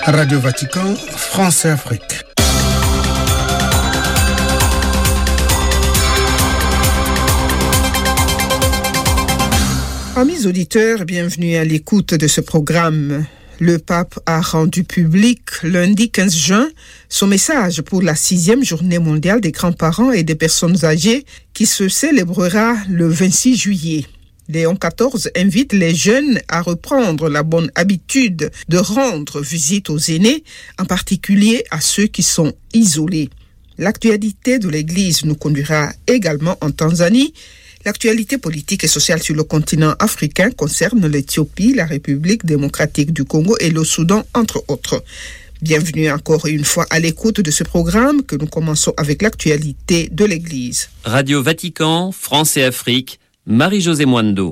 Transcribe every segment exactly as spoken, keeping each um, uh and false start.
Radio Vatican, France et Afrique. Amis auditeurs, bienvenue à l'écoute de ce programme. Le pape a rendu public lundi quinze juin son message pour la sixième journée mondiale des grands-parents et des personnes âgées qui se célébrera le vingt-six juillet. Léon quatorze invite les jeunes à reprendre la bonne habitude de rendre visite aux aînés, en particulier à ceux qui sont isolés. L'actualité de l'Église nous conduira également en Tanzanie. L'actualité politique et sociale sur le continent africain concerne l'Éthiopie, la République démocratique du Congo et le Soudan, entre autres. Bienvenue encore une fois à l'écoute de ce programme que nous commençons avec l'actualité de l'Église. Radio Vatican, France et Afrique, Marie-Josée Mwando.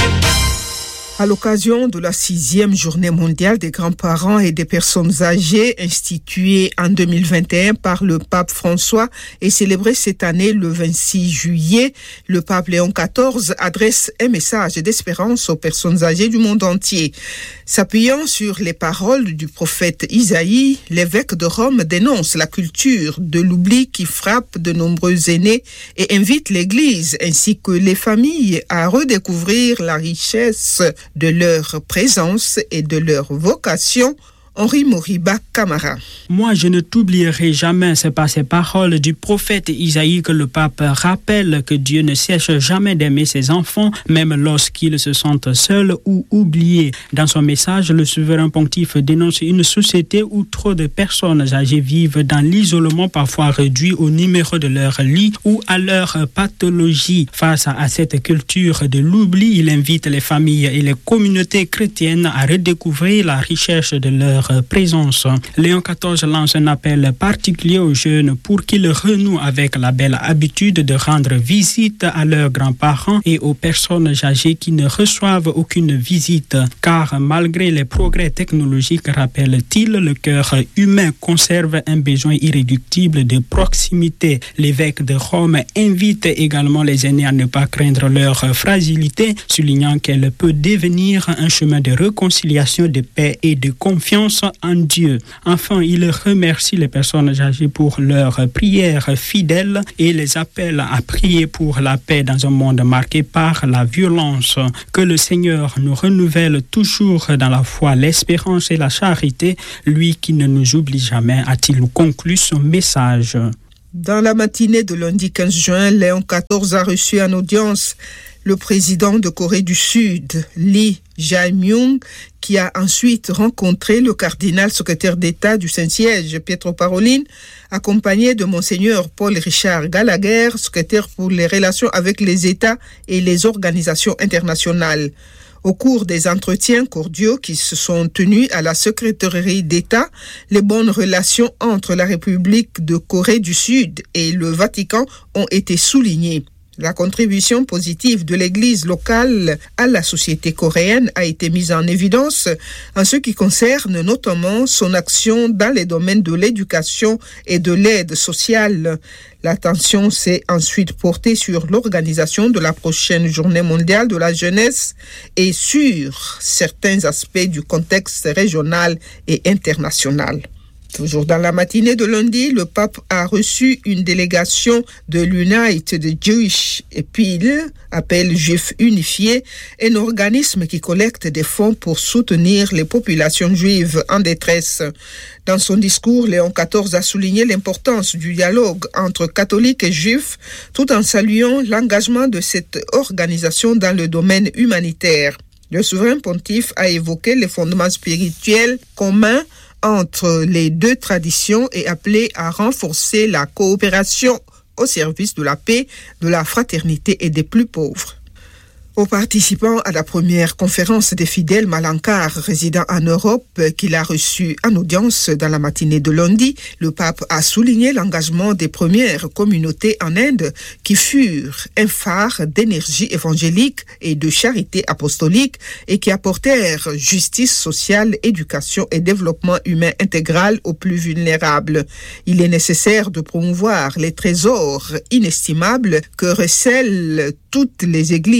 À l'occasion de la sixième journée mondiale des grands-parents et des personnes âgées instituée en deux mille vingt et un par le pape François et célébrée cette année le vingt-six juillet, le pape Léon quatorze adresse un message d'espérance aux personnes âgées du monde entier. S'appuyant sur les paroles du prophète Isaïe, l'évêque de Rome dénonce la culture de l'oubli qui frappe de nombreux aînés et invite l'Église ainsi que les familles à redécouvrir la richesse de leur présence et de leur vocation. Henri Moriba Camara. Moi, je ne t'oublierai jamais, c'est par ces paroles du prophète Isaïe que le pape rappelle que Dieu ne cesse jamais d'aimer ses enfants, même lorsqu'ils se sentent seuls ou oubliés. Dans son message, le souverain pontife dénonce une société où trop de personnes âgées vivent dans l'isolement, parfois réduit au numéro de leur lit ou à leur pathologie. Face à cette culture de l'oubli, il invite les familles et les communautés chrétiennes à redécouvrir la richesse de leur présence. Léon quatorze lance un appel particulier aux jeunes pour qu'ils renouent avec la belle habitude de rendre visite à leurs grands-parents et aux personnes âgées qui ne reçoivent aucune visite. Car malgré les progrès technologiques, rappelle-t-il, le cœur humain conserve un besoin irréductible de proximité. L'évêque de Rome invite également les aînés à ne pas craindre leur fragilité, soulignant qu'elle peut devenir un chemin de réconciliation, de paix et de confiance en Dieu. Enfin, il remercie les personnes âgées pour leurs prières fidèles et les appelle à prier pour la paix dans un monde marqué par la violence. Que le Seigneur nous renouvelle toujours dans la foi, l'espérance et la charité, lui qui ne nous oublie jamais, a-t-il conclu son message. Dans la matinée de lundi quinze juin, Léon quatorze a reçu en audience le président de Corée du Sud, Lee Jae-myung, qui a ensuite rencontré le cardinal secrétaire d'État du Saint-Siège, Pietro Parolin, accompagné de Monseigneur Paul-Richard Gallagher, secrétaire pour les relations avec les États et les organisations internationales. Au cours des entretiens cordiaux qui se sont tenus à la secrétairie d'État, les bonnes relations entre la République de Corée du Sud et le Vatican ont été soulignées. La contribution positive de l'Église locale à la société coréenne a été mise en évidence en ce qui concerne notamment son action dans les domaines de l'éducation et de l'aide sociale. L'attention s'est ensuite portée sur l'organisation de la prochaine journée mondiale de la jeunesse et sur certains aspects du contexte régional et international. Toujours dans la matinée de lundi, le pape a reçu une délégation de l'United Jewish Appeal, appel juif unifié, un organisme qui collecte des fonds pour soutenir les populations juives en détresse. Dans son discours, Léon quatorze a souligné l'importance du dialogue entre catholiques et juifs, tout en saluant l'engagement de cette organisation dans le domaine humanitaire. Le souverain pontife a évoqué les fondements spirituels communs entre les deux traditions et appelé à renforcer la coopération au service de la paix, de la fraternité et des plus pauvres. Aux participants à la première conférence des fidèles Malankar résidant en Europe qu'il a reçu en audience dans la matinée de lundi, le pape a souligné l'engagement des premières communautés en Inde qui furent un phare d'énergie évangélique et de charité apostolique et qui apportèrent justice sociale, éducation et développement humain intégral aux plus vulnérables. Il est nécessaire de promouvoir les trésors inestimables que recèlent toutes les églises orientales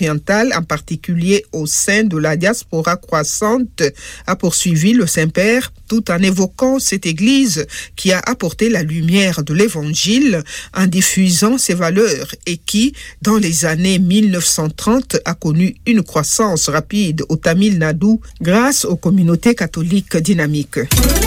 orientale, en particulier au sein de la diaspora croissante, a poursuivi le Saint-Père tout en évoquant cette Église qui a apporté la lumière de l'Évangile en diffusant ses valeurs et qui, dans les années mille neuf cent trente, a connu une croissance rapide au Tamil Nadu grâce aux communautés catholiques dynamiques.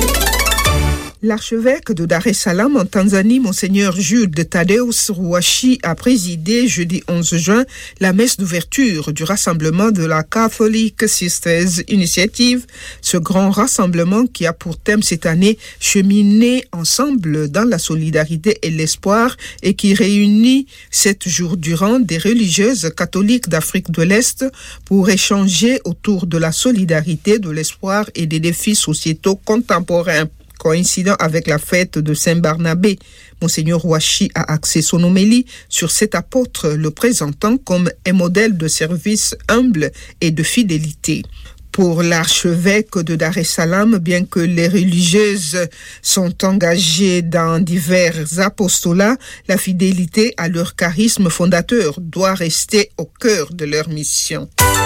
L'archevêque de Dar es Salaam en Tanzanie, Monseigneur Jude Thaddeus Ruwashi, a présidé jeudi onze juin la messe d'ouverture du rassemblement de la Catholic Sisters Initiative, ce grand rassemblement qui a pour thème cette année « Cheminer ensemble dans la solidarité et l'espoir » et qui réunit sept jours durant des religieuses catholiques d'Afrique de l'Est pour échanger autour de la solidarité, de l'espoir et des défis sociétaux contemporains. Coïncidant avec la fête de Saint-Barnabé, Monseigneur Ruwashi a axé son homélie sur cet apôtre, le présentant comme un modèle de service humble et de fidélité. Pour l'archevêque de Dar es Salaam, bien que les religieuses sont engagées dans divers apostolats, la fidélité à leur charisme fondateur doit rester au cœur de leur mission.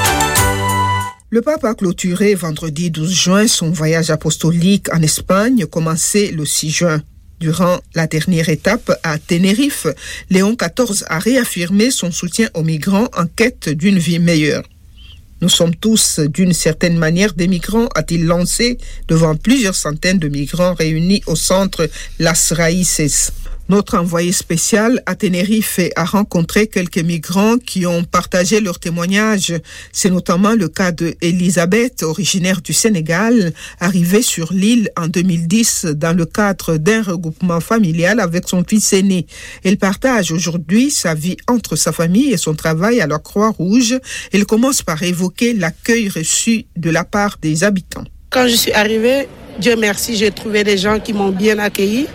Le pape a clôturé vendredi douze juin son voyage apostolique en Espagne, commencé le six juin. Durant la dernière étape à Tenerife, Léon quatorze a réaffirmé son soutien aux migrants en quête d'une vie meilleure. Nous sommes tous, d'une certaine manière, des migrants, a-t-il lancé devant plusieurs centaines de migrants réunis au centre Las Raíces. Notre envoyé spécial à Tenerife a rencontré quelques migrants qui ont partagé leurs témoignages. C'est notamment le cas de Elisabeth, originaire du Sénégal, arrivée sur l'île en deux mille dix dans le cadre d'un regroupement familial avec son fils aîné. Elle partage aujourd'hui sa vie entre sa famille et son travail à la Croix-Rouge. Elle commence par évoquer l'accueil reçu de la part des habitants. Quand je suis arrivée, Dieu merci, j'ai trouvé des gens qui m'ont bien accueilli.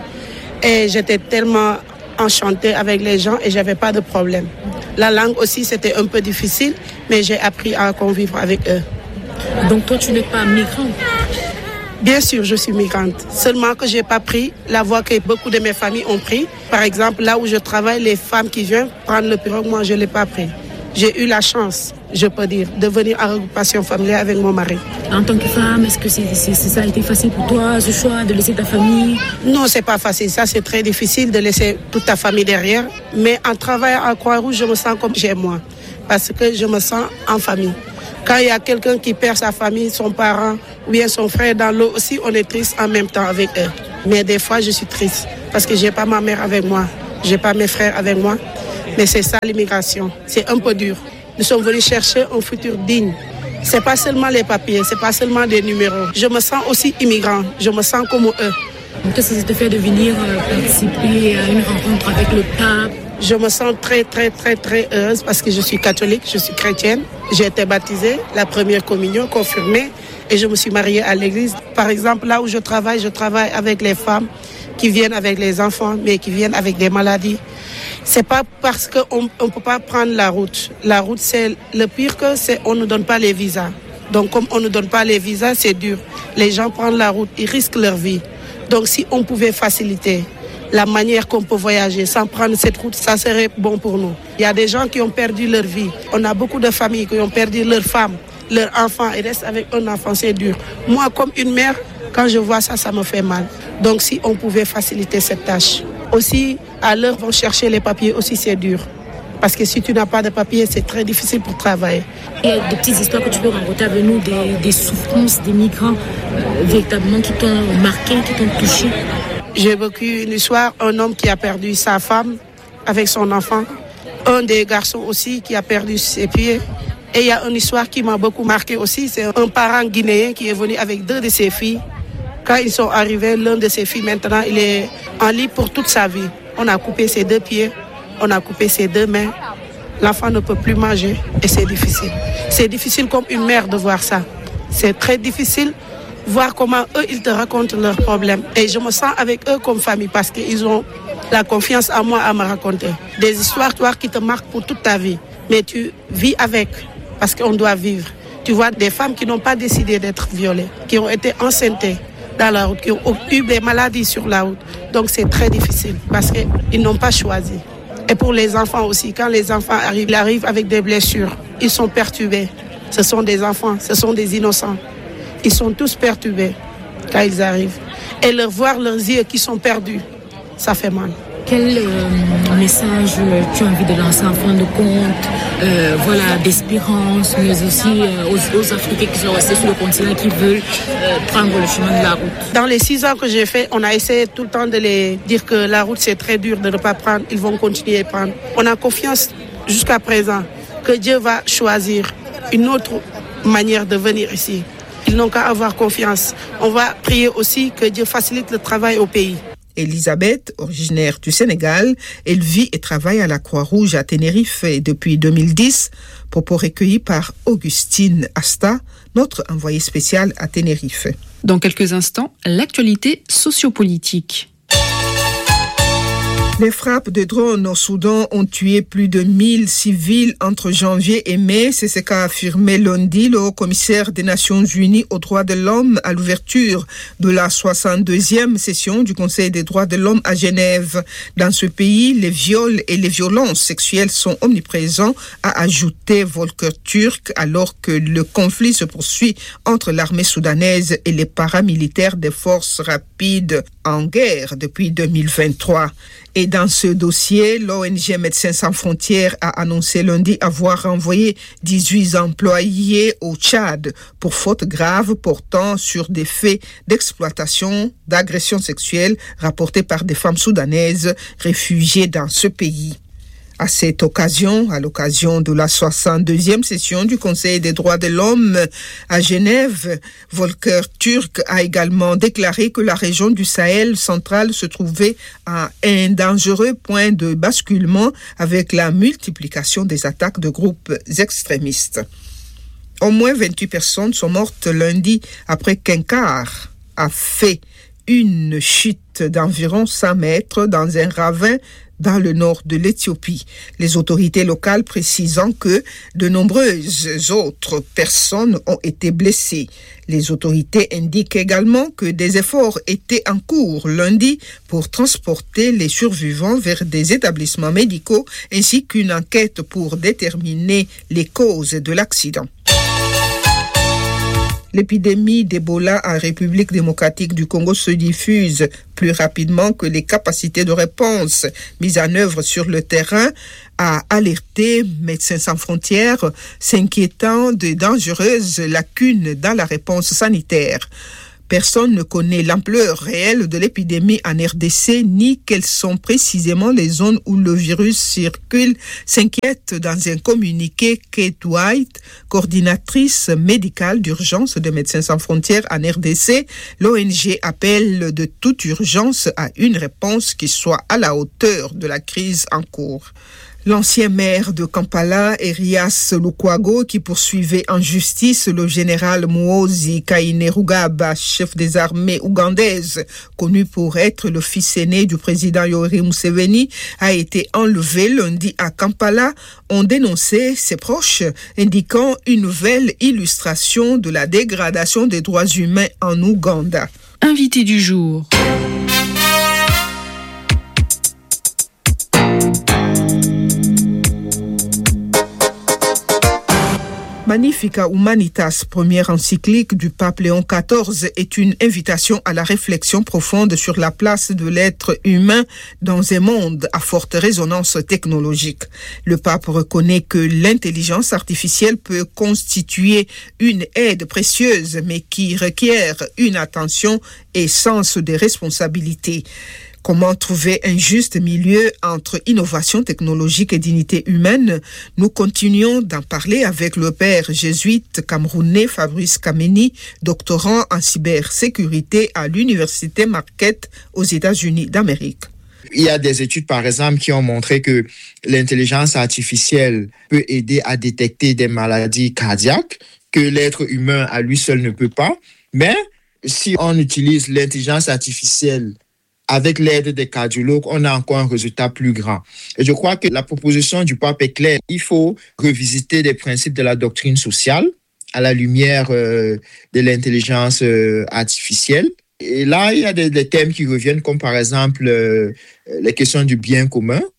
Et j'étais tellement enchantée avec les gens et j'avais pas de problème. La langue aussi, c'était un peu difficile, mais j'ai appris à convivre avec eux. Donc toi, tu n'es pas migrante? Bien sûr, je suis migrante. Seulement que j'ai pas pris la voie que beaucoup de mes familles ont pris. Par exemple, là où je travaille, les femmes qui viennent prendre le pirogue, moi, je l'ai pas pris. J'ai eu la chance, je peux dire, de venir en regroupation familiale avec mon mari. En tant que femme, est-ce que c'est, c'est, ça a été facile pour toi, ce choix de laisser ta famille? Non, c'est pas facile. Ça, c'est très difficile de laisser toute ta famille derrière. Mais en travaillant à Croix-Rouge, je me sens comme chez moi. Parce que je me sens en famille. Quand il y a quelqu'un qui perd sa famille, son parent ou bien son frère dans l'eau aussi, on est triste en même temps avec eux. Mais des fois, je suis triste parce que j'ai pas ma mère avec moi. J'ai pas mes frères avec moi. Mais c'est ça l'immigration, c'est un peu dur. Nous sommes venus chercher un futur digne. C'est pas seulement les papiers, c'est pas seulement des numéros. Je me sens aussi immigrant, je me sens comme eux. Qu'est-ce que ça te fait de venir participer à une rencontre avec le pape? Je me sens très très très très heureuse parce que je suis catholique, je suis chrétienne. J'ai été baptisée, la première communion confirmée et je me suis mariée à l'église. Par exemple, là où je travaille, je travaille avec les femmes qui viennent avec les enfants mais qui viennent avec des maladies. C'est pas parce qu'on ne peut pas prendre la route. La route, c'est le pire que c'est on ne donne pas les visas. Donc, comme on ne donne pas les visas, c'est dur. Les gens prennent la route, ils risquent leur vie. Donc, si on pouvait faciliter la manière qu'on peut voyager sans prendre cette route, ça serait bon pour nous. Il y a des gens qui ont perdu leur vie. On a beaucoup de familles qui ont perdu leur femme, leur enfant et restent avec un enfant, c'est dur. Moi, comme une mère, quand je vois ça, ça me fait mal. Donc, si on pouvait faciliter cette tâche. Aussi, à l'heure vont chercher les papiers, aussi c'est dur. Parce que si tu n'as pas de papiers, c'est très difficile pour travailler. Il y a des petites histoires que tu peux raconter avec nous, des, des souffrances des migrants euh, véritablement qui t'ont marqué, qui t'ont touché. J'ai vécu une histoire, un homme qui a perdu sa femme avec son enfant. Un des garçons aussi qui a perdu ses pieds. Et il y a une histoire qui m'a beaucoup marqué aussi, c'est un parent guinéen qui est venu avec deux de ses filles. Quand ils sont arrivés, l'un de ses filles, maintenant, il est en lit pour toute sa vie. On a coupé ses deux pieds, on a coupé ses deux mains. L'enfant ne peut plus manger et c'est difficile. C'est difficile comme une mère de voir ça. C'est très difficile de voir comment eux, ils te racontent leurs problèmes. Et je me sens avec eux comme famille parce qu'ils ont la confiance en moi à me raconter. Des histoires, toi, qui te marquent pour toute ta vie. Mais tu vis avec parce qu'on doit vivre. Tu vois des femmes qui n'ont pas décidé d'être violées, qui ont été enceintes dans la route, qui ont eu des maladies sur la route. Donc c'est très difficile parce qu'ils n'ont pas choisi. Et pour les enfants aussi, quand les enfants arrivent, ils arrivent avec des blessures. ils sont perturbés. Ce sont des enfants, ce sont des innocents. Ils sont tous perturbés quand ils arrivent. Et leur voir leurs yeux qui sont perdus, ça fait mal. Quel euh, message tu as envie de lancer en fin de compte, euh, voilà, d'espérance, mais aussi euh, aux, aux Africains qui sont restés sur le continent, qui veulent euh, prendre le chemin de la route? Dans les six ans que j'ai fait, on a essayé tout le temps de les dire que la route c'est très dur de ne pas prendre. Ils vont continuer à prendre. On a confiance jusqu'à présent que Dieu va choisir une autre manière de venir ici. Ils n'ont qu'à avoir confiance. On va prier aussi que Dieu facilite le travail au pays. Elisabeth, originaire du Sénégal, elle vit et travaille à la Croix-Rouge à Tenerife depuis deux mille dix, propos recueillis par Augustine Asta, notre envoyée spéciale à Tenerife. Dans quelques instants, l'actualité sociopolitique. Les frappes de drones au Soudan ont tué plus de mille civils entre janvier et mai. C'est ce qu'a affirmé lundi le haut-commissaire des Nations Unies aux droits de l'homme à l'ouverture de la soixante-deuxième session du Conseil des droits de l'homme à Genève. Dans ce pays, les viols et les violences sexuelles sont omniprésents, a ajouté Volker Turk, alors que le conflit se poursuit entre l'armée soudanaise et les paramilitaires des forces rapides en guerre depuis deux mille vingt-trois. Et dans ce dossier, l'O N G Médecins sans frontières a annoncé lundi avoir renvoyé dix-huit employés au Tchad pour fautes graves portant sur des faits d'exploitation, d'agression sexuelle rapportés par des femmes soudanaises réfugiées dans ce pays. À cette occasion, à l'occasion de la soixante-deuxième session du Conseil des droits de l'homme à Genève, Volker Turk a également déclaré que la région du Sahel central se trouvait à un dangereux point de basculement avec la multiplication des attaques de groupes extrémistes. Au moins vingt-huit personnes sont mortes lundi après qu'un car a fait une chute d'environ cent mètres dans un ravin dans le nord de l'Éthiopie. Les autorités locales précisant que de nombreuses autres personnes ont été blessées. Les autorités indiquent également que des efforts étaient en cours lundi pour transporter les survivants vers des établissements médicaux ainsi qu'une enquête pour déterminer les causes de l'accident. L'épidémie d'Ebola en République démocratique du Congo se diffuse plus rapidement que les capacités de réponse mises en œuvre sur le terrain, a alerté Médecins sans frontières, s'inquiétant de dangereuses lacunes dans la réponse sanitaire. Personne ne connaît l'ampleur réelle de l'épidémie en R D C, ni quelles sont précisément les zones où le virus circule, s'inquiète dans un communiqué Kate White, coordinatrice médicale d'urgence de Médecins sans frontières en R D C. L'O N G appelle de toute urgence à une réponse qui soit à la hauteur de la crise en cours. L'ancien maire de Kampala, Erias Lukwago, qui poursuivait en justice le général Muhoozi Kainerugaba, chef des armées ougandaises, connu pour être le fils aîné du président Yoweri Museveni, a été enlevé lundi à Kampala, ont dénoncé ses proches, indiquant une nouvelle illustration de la dégradation des droits humains en Ouganda. Invité du jour. Magnifica Humanitas, première encyclique du pape Léon quatorze, est une invitation à la réflexion profonde sur la place de l'être humain dans un monde à forte résonance technologique. Le pape reconnaît que l'intelligence artificielle peut constituer une aide précieuse, mais qui requiert une attention et sens de responsabilité. Comment trouver un juste milieu entre innovation technologique et dignité humaine? Nous continuons d'en parler avec le père jésuite camerounais Fabrice Kameni, doctorant en cybersécurité à l'université Marquette aux États-Unis d'Amérique. Il y a des études, par exemple, qui ont montré que l'intelligence artificielle peut aider à détecter des maladies cardiaques que l'être humain à lui seul ne peut pas. Mais si on utilise l'intelligence artificielle avec l'aide des cardiologues, on a encore un résultat plus grand. Et je crois que la proposition du pape est claire. Il faut revisiter les principes de la doctrine sociale à la lumière euh, de l'intelligence euh, artificielle. Et là, il y a des, des thèmes qui reviennent, comme par exemple euh, les questions du bien commun,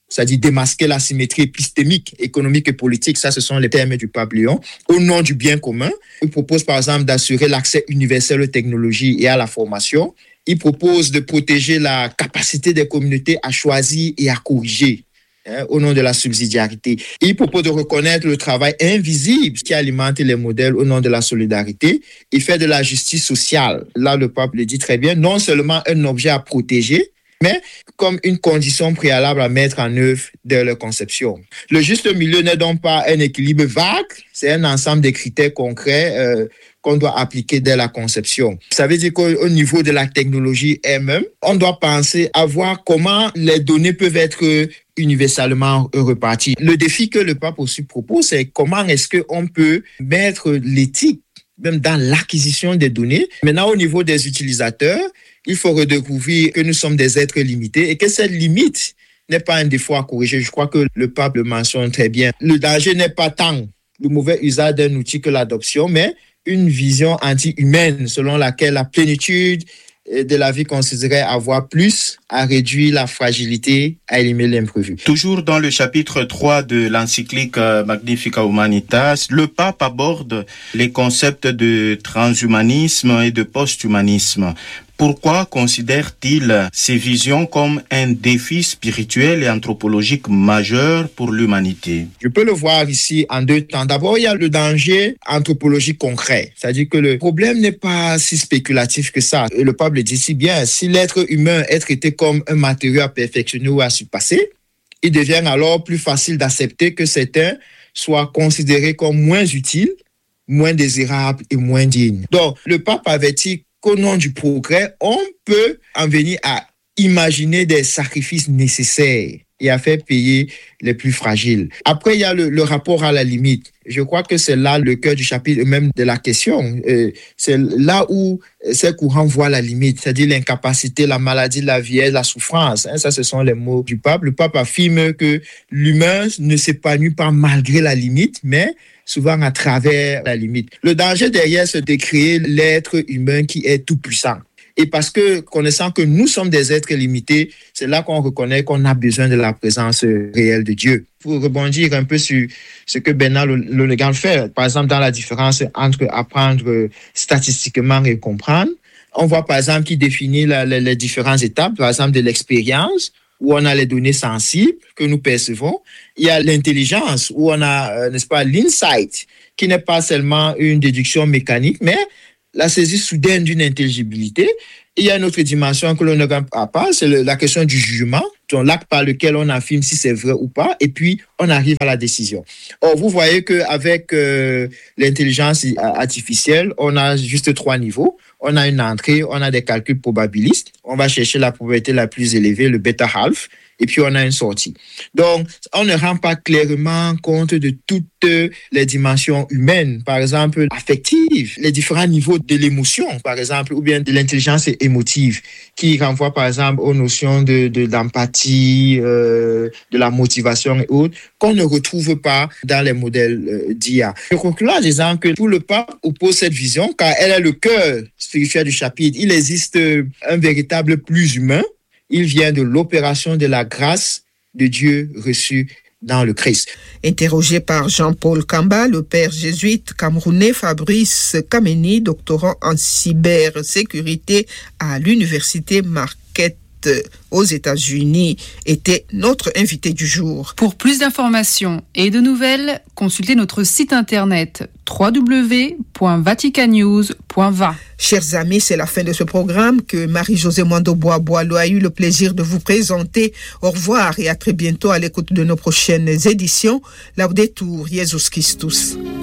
c'est-à-dire démasquer l'asymétrie épistémique, économique et politique, ça ce sont les termes du pape Léon, au nom du bien commun. Il propose par exemple d'assurer l'accès universel aux technologies et à la formation. Il propose de protéger la capacité des communautés à choisir et à corriger, hein, au nom de la subsidiarité. Il propose de reconnaître le travail invisible qui alimente les modèles au nom de la solidarité et fait de la justice sociale, là le pape le dit très bien, non seulement un objet à protéger, mais comme une condition préalable à mettre en œuvre dès leur conception. Le juste milieu n'est donc pas un équilibre vague, c'est un ensemble de critères concrets euh, qu'on doit appliquer dès la conception. Ça veut dire qu'au niveau de la technologie elle-même, on doit penser à voir comment les données peuvent être universellement reparties. Le défi que le pape aussi propose, c'est comment est-ce qu'on peut mettre l'éthique même dans l'acquisition des données. Maintenant, au niveau des utilisateurs, il faut redécouvrir que nous sommes des êtres limités et que cette limite n'est pas un défaut à corriger. Je crois que le pape le mentionne très bien. Le danger n'est pas tant le mauvais usage d'un outil que l'adoption, mais une vision anti-humaine selon laquelle la plénitude de la vie consisterait à avoir plus, à réduire la fragilité, à éliminer l'imprévu. Toujours dans le chapitre trois de l'encyclique Magnificat Humanitas, le pape aborde les concepts de transhumanisme et de post-humanisme. Pourquoi considère-t-il ces visions comme un défi spirituel et anthropologique majeur pour l'humanité? Je peux le voir ici en deux temps. D'abord, il y a le danger anthropologique concret. C'est-à-dire que le problème n'est pas si spéculatif que ça. Et le pape le dit si bien, si l'être humain est traité comme un matériau à perfectionner ou à surpasser, il devient alors plus facile d'accepter que certains soient considérés comme moins utiles, moins désirables et moins dignes. Donc, le pape avertit qu'au nom du progrès, on peut en venir à imaginer des sacrifices nécessaires et à faire payer les plus fragiles. Après, il y a le, le rapport à la limite. Je crois que c'est là le cœur du chapitre, même de la question. Euh, c'est là où ces courants voient la limite, c'est-à-dire l'incapacité, la maladie, la vieillesse, la souffrance. Hein, ça, ce sont les mots du pape. Le pape affirme que l'humain ne s'épanouit pas malgré la limite, mais souvent à travers la limite. Le danger derrière, c'est de créer l'être humain qui est tout puissant. Et parce que, connaissant que nous sommes des êtres limités, c'est là qu'on reconnaît qu'on a besoin de la présence réelle de Dieu. Pour rebondir un peu sur ce que Bernard Lonegan fait, par exemple, dans la différence entre apprendre statistiquement et comprendre, on voit par exemple qu'il définit la, la, les différentes étapes, par exemple de l'expérience, où on a les données sensibles que nous percevons. Il y a l'intelligence, où on a, euh, n'est-ce pas, l'insight, qui n'est pas seulement une déduction mécanique, mais la saisie soudaine d'une intelligibilité. Il y a une autre dimension que l'on ne regarde pas, c'est le, la question du jugement, donc l'acte par lequel on affirme si c'est vrai ou pas, et puis on arrive à la décision. Or, vous voyez qu'avec euh, l'intelligence artificielle, on a juste trois niveaux. On a une entrée, on a des calculs probabilistes, on va chercher la probabilité la plus élevée, le bêta half, et puis on a une sortie. Donc, on ne rend pas clairement compte de toutes les dimensions humaines, par exemple affectives, les différents niveaux de l'émotion, par exemple, ou bien de l'intelligence émotive, qui renvoie par exemple aux notions de, de d'empathie, euh, de la motivation et autres, qu'on ne retrouve pas dans les modèles euh, d'I A. Je conclue en disant que tout le pape oppose cette vision, car elle est le cœur spirituel du chapitre. Il existe un véritable plus humain. Il vient de l'opération de la grâce de Dieu reçue dans le Christ. Interrogé par Jean-Paul Kamba, le père jésuite camerounais Fabrice Kameni, doctorant en cybersécurité à l'université Marquette aux États-Unis, était notre invité du jour. Pour plus d'informations et de nouvelles, consultez notre site internet w w w point vatican news point v a. Chers amis, c'est la fin de ce programme que Marie-Josée Mwando-Bois-Boileau a eu le plaisir de vous présenter. Au revoir et à très bientôt à l'écoute de nos prochaines éditions. Laudetur Jesus Christus.